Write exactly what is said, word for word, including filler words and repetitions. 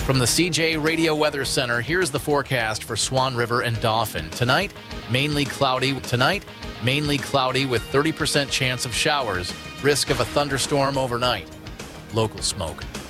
From the C J Radio Weather Center, here's the forecast for Swan River and Dauphin. Tonight, mainly cloudy. Tonight, mainly cloudy with thirty percent chance of showers. Risk of a thunderstorm overnight. Local smoke.